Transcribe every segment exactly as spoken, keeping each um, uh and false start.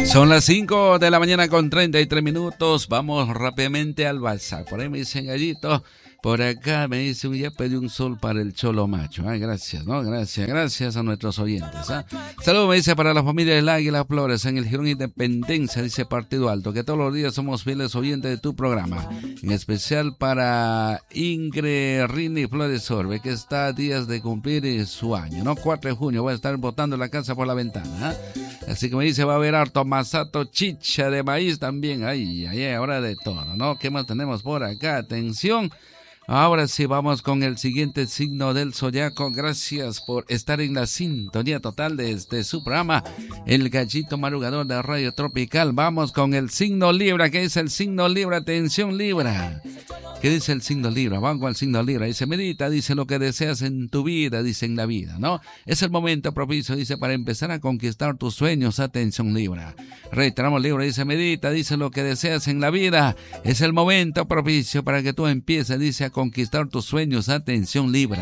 Son las cinco de la mañana con treinta y tres minutos. Vamos rápidamente al WhatsApp. Por ahí me dicen Gallito. Por acá me dice un ya pedí un sol para el cholo macho. Ay, gracias, ¿no? Gracias, gracias a nuestros oyentes. ¿eh? Saludos, me dice, para la familia del Águila Flores en el Girón Independencia, dice Partido Alto, que todos los días somos fieles oyentes de tu programa. En especial para Ingrid Rini Flores Orbe, que está a días de cumplir su año, ¿no? cuatro de junio va a estar botando la casa por la ventana. ¿eh? Así que me dice, va a haber harto masato, chicha de maíz también. Ay, ay, ay, ahora de todo, ¿no? ¿Qué más tenemos por acá? Atención. Ahora sí, vamos con el siguiente signo del zodiaco. Gracias por estar en la sintonía total desde su programa, El Gallito Madrugador de Radio Tropical. Vamos con el signo Libra. ¿Qué dice el signo Libra? Atención, Libra. ¿Qué dice el signo Libra? Vamos con el signo Libra. Dice, medita, dice lo que deseas en tu vida, dice en la vida, ¿no? Es el momento propicio, dice, para empezar a conquistar tus sueños. Atención, Libra. Reiteramos, Libra, dice, medita, dice lo que deseas en la vida. Es el momento propicio para que tú empieces, dice, a conquistar tus sueños. Atención, Libra.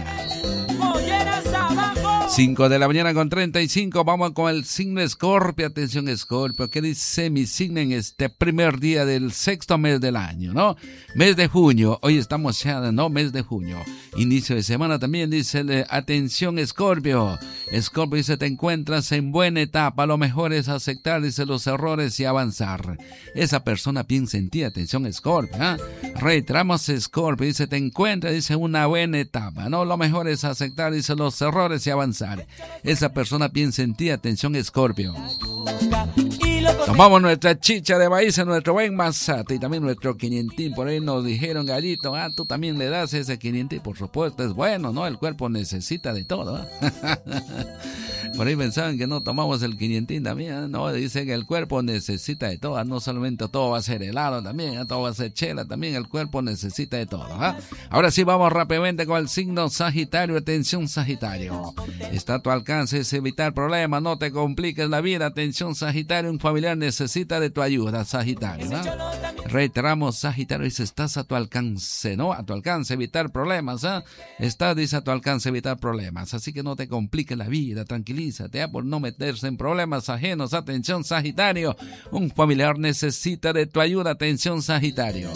cinco de la mañana con treinta y cinco. Vamos con el signo Escorpio. Atención, Escorpio. ¿Qué dice mi signo en este primer día del sexto mes del año, no? Mes de junio. Hoy estamos ya, ¿no? Mes de junio. Inicio de semana también, dice, atención, Escorpio. Escorpio dice, te encuentras en buena etapa. Lo mejor es aceptar, dice, los errores y avanzar. Esa persona piensa en ti. Atención, Escorpio. ¿eh? Reiteramos, Escorpio. Dice, te encuentras, dice, una buena etapa, ¿no? Lo mejor es aceptar, dice, los errores y avanzar. Esa persona piensa en ti. Atención, Escorpio. Tomamos nuestra chicha de maíz, nuestro buen masate y también nuestro quinientín. Por ahí nos dijeron, Gallito, ah, tú también le das ese quinientín. Por supuesto, es bueno, ¿no? El cuerpo necesita de todo. ¿eh? Por ahí pensaban que no tomamos el quinientín también, ¿eh? No, dicen que el cuerpo necesita de todo. No solamente todo va a ser helado también, ¿eh? Todo va a ser chela también. El cuerpo necesita de todo. ¿eh? Ahora sí, vamos rápidamente con el signo Sagitario. Atención, Sagitario. Está a tu alcance, es evitar problemas, no te compliques la vida. Atención, Sagitario, un familiar necesita de tu ayuda, Sagitario, ¿no? Reiteramos, Sagitario, dice, estás a tu alcance, ¿no? A tu alcance evitar problemas, ¿eh? Estás, dice, a tu alcance evitar problemas, así que no te compliques la vida, tranquilízate, ¿eh? Por no meterse en problemas ajenos. Atención, Sagitario, un familiar necesita de tu ayuda. Atención, Sagitario.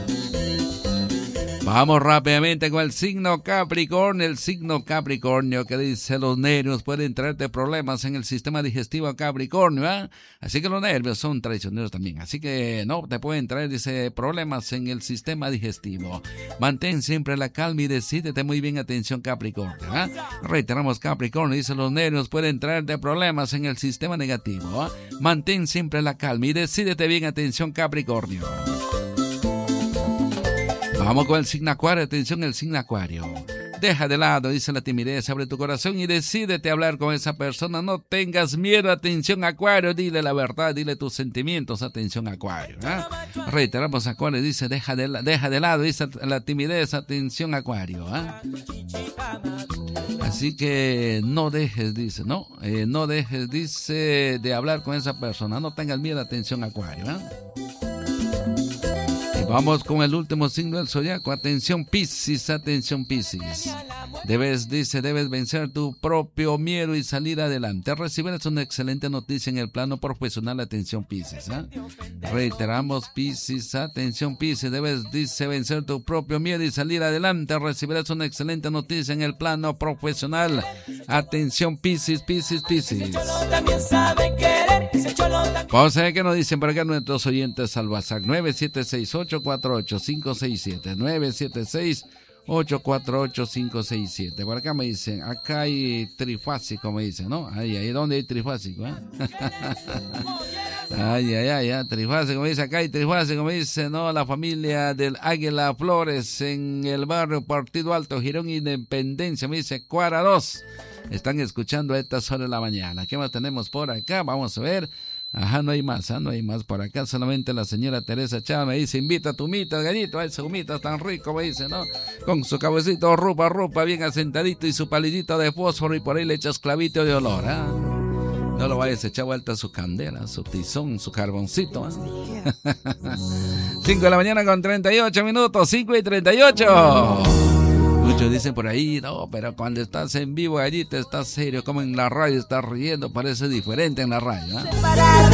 Vamos rápidamente con el signo Capricornio. El signo Capricornio, que dice, los nervios pueden traerte problemas en el sistema digestivo, Capricornio, ¿eh? Así que los nervios son traicioneros también, así que no te pueden traer, dice, problemas en el sistema digestivo. Mantén siempre la calma y decídete muy bien. Atención, Capricornio, ¿eh? Reiteramos, Capricornio, dice, los nervios pueden traerte problemas en el sistema negativo, ¿eh? Mantén siempre la calma y decídete bien. Atención, Capricornio. Vamos con el signo Acuario. Atención, el signo Acuario. Deja de lado, dice, la timidez, abre tu corazón y decídete a hablar con esa persona. No tengas miedo. Atención, Acuario, dile la verdad, dile tus sentimientos. Atención, Acuario, ¿eh? Reiteramos, Acuario, dice, deja de, deja de lado, dice, la timidez. Atención, Acuario, ¿eh? Así que no dejes, dice, no, eh, no dejes, dice, de hablar con esa persona. No tengas miedo. Atención, Acuario, ¿eh? Vamos con el último signo del zodiaco. Atención, Piscis. Atención, Piscis. Debes, dice, debes vencer tu propio miedo y salir adelante. Recibirás una excelente noticia en el plano profesional. Atención, Piscis, ¿eh? Reiteramos, Piscis. Atención, Piscis. Debes, dice, vencer tu propio miedo y salir adelante. Recibirás una excelente noticia en el plano profesional. Atención, Piscis, Piscis, Piscis. Vamos a ver qué nos dicen por acá nuestros oyentes al WhatsApp. nueve siete seis, ocho cuatro ocho, cinco seis siete. nueve siete seis, ocho cuatro ocho, cinco seis siete. Por acá me dicen, acá hay trifásico, me dicen, ¿no? Ahí, ahí, ¿dónde hay trifásico? ¿Eh? Ay, ay, ay, ay, trifásico, me dice, acá hay trifásico, me dice, ¿no? La familia del Águila Flores en el barrio Partido Alto, Girón Independencia, me dice, Cuara dos. Están escuchando a estas horas de la mañana. ¿Qué más tenemos por acá? Vamos a ver. Ajá, no hay más, ¿eh? No hay más por acá. Solamente la señora Teresa Chávez me dice, invita a tu humita, Gallito, a ese humita tan rico, me dice, ¿no? Con su cabecito rupa, rupa, bien asentadito y su palillito de fósforo y por ahí le echas clavito de olor, ¿eh? No lo vayas a echar vuelta su candela, su tizón, su carboncito, ¿eh? cinco de la mañana con treinta y ocho minutos, cinco y treinta y ocho. Muchos dicen por ahí, no, pero cuando estás en vivo allí te estás serio, como en la radio estás riendo, parece diferente en la radio, ¿eh?